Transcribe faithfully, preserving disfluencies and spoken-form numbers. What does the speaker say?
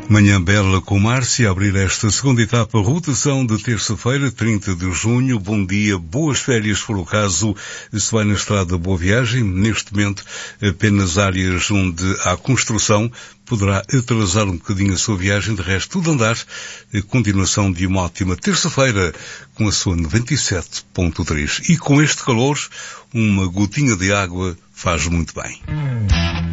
Manhã bela com Márcia, a abrir esta segunda etapa, rotação de terça-feira, trinta de junho. Bom dia, boas férias por o caso. Se vai na estrada, boa viagem. Neste momento, apenas áreas onde há construção poderá atrasar um bocadinho a sua viagem. De resto, tudo andar. A continuação de uma ótima terça-feira com a sua noventa e sete ponto três. E com este calor, uma gotinha de água faz muito bem.